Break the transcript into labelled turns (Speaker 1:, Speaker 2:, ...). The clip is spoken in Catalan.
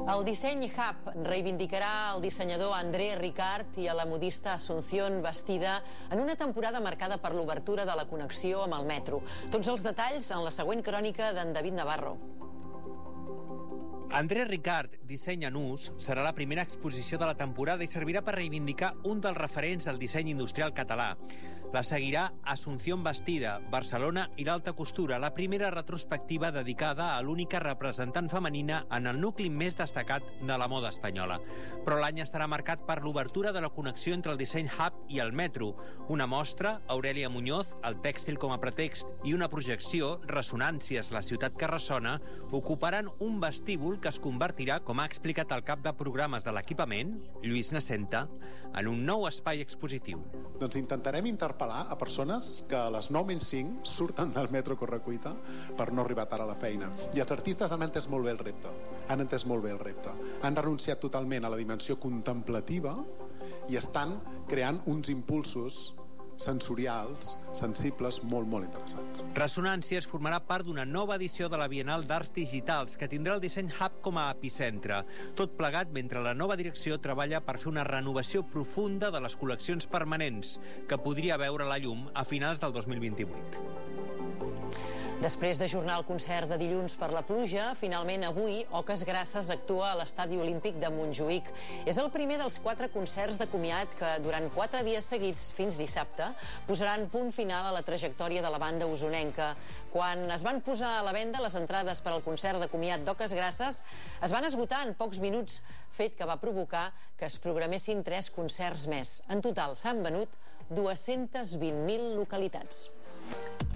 Speaker 1: El Disseny Hub reivindicarà el dissenyador André Ricard i a la modista Asunción Bastida en una temporada marcada per l'obertura de la connexió amb el metro. Tots els detalls en la següent crònica d'en David Navarro.
Speaker 2: André Ricard, Disseny en ús, serà la primera exposició de la temporada i servirà per reivindicar un dels referents del disseny industrial català. La seguirà Asunción Bastida, Barcelona i l'alta costura, la primera retrospectiva dedicada a l'única representant femenina en el nucli més destacat de la moda espanyola. Però l'any estarà marcat per l'obertura de la connexió entre el Disseny Hub i el metro. Una mostra, Aurelia Muñoz, el tèxtil com a pretext, i una projecció, Ressonàncies, la ciutat que ressona, ocuparan un vestíbul que es convertirà, com ha explicat el cap de programes de l'equipament, Lluís Nacenta, en un nou espai expositiu.
Speaker 3: Doncs intentarem interpel·lar a persones que a les 9:05 surten del metro correcuita per no arribar tard a la feina. I els artistes han entès molt bé el repte. Han renunciat totalment a la dimensió contemplativa i estan creant uns impulsos sensorials, sensibles, molt, molt interessants.
Speaker 2: Ressonàncies formarà part d'una nova edició de la Bienal d'Arts Digitals que tindrà el Disseny Hub com a epicentre. Tot plegat mentre la nova direcció treballa per fer una renovació profunda de les col·leccions permanents que podria veure la llum a finals del 2028.
Speaker 1: Després d'ajornar el concert de dilluns per la pluja, finalment avui Oques Grasses actua a l'Estadi Olímpic de Montjuïc. És el primer dels 4 concerts de comiat que durant 4 dies seguits fins dissabte posaran punt final a la trajectòria de la banda usonenca. Quan es van posar a la venda les entrades per al concert de comiat d'Oques Grasses es van esgotar en pocs minuts, fet que va provocar que es programessin 3 concerts més. En total s'han venut 220.000 localitats.